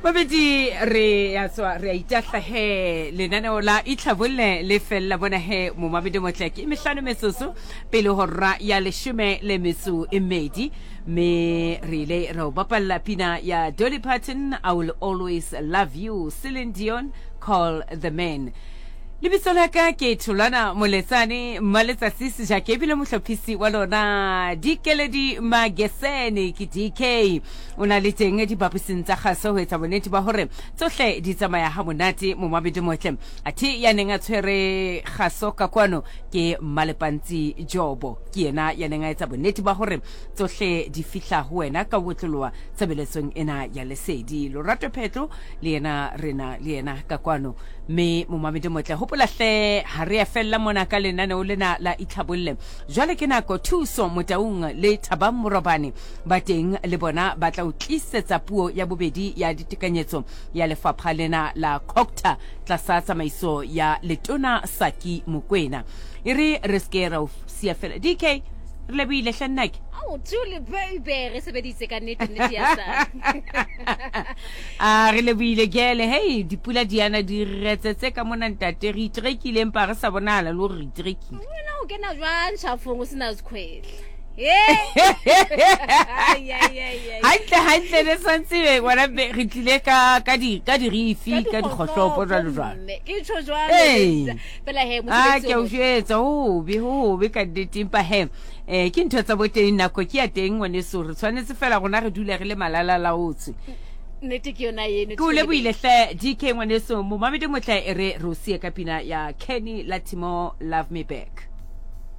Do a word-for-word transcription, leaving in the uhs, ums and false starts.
Mabedi re ya tswa re itahla he lenaneo la itlhabolle le fella bona he mo mabedi motleki mehlano metsoso pele horra ya leshome le metso e mmedi me rile ro bapalla pina ya Dolly Parton, I Will Always Love You, Celine Dion, Call the Man. Lebitso la ka ke Thulana Moletsane Maletsa sisi ja ke bile mohlophisi wa lona Dikeledi Magesene ke D K ona le teng di papiseng tsa kgaso ho etsa bonnete ba hore tsohle di tsamaya ha monate mo mabedi motle athi ya neng a tshwere kgaso ka kwano ke Malepantsi Jobo ke yena ya neng a etsa bonnete ba hore tsohle di fihla ho wena ka botloloa tsebeletsong ena ya lesedi Lorato Phetlo le yena rena le yena ka kwano me mo mabedi motle hopola hle ha re a fella mona ka lenaneo lena la itlhabolle jwale ke nako thuso motaung le Thabang Morobane ba teng le bona ba tla o tlisetsa puo ya bobedi ya ditekanyetso ya lefapha lena la Cocta tlasa tsamaiso ya Letona Saki Mokoena ire re skera o sia fela D K re lebile hlannake oh Julie baby re sebeditse ka nnete nnete ya sa a re lebile gele hey dipula diana di retsetse ka mona ntate re itrekile empa re sa bonala le re itreki wena o kena jwang shafong o sena zikhwehla yeah ay ay ay hatle hatle le santse wena re tlile ka ka di ka di rifi ka di khohlopo jwalo jwalo ke tsho jwalo pela he mo a ke o jetsa o be ho be ka ditimpa he eh ke ntho tsa boteng nako ke ya teng ngwane so re tshwanetse fela gona re dule re le malala la otse nete ke yona yene go le buile hle D K ngwane so mo mamedi motla ere ro sie ka pina ya Kenny Latimo Love Me Back.